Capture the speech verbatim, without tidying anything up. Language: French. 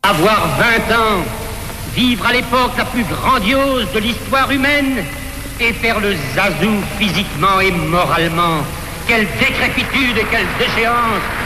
Avoir vingt ans, vivre à l'époque la plus grandiose de l'histoire humaine et faire le zazou physiquement et moralement. Quelle décrépitude et quelle déchéance!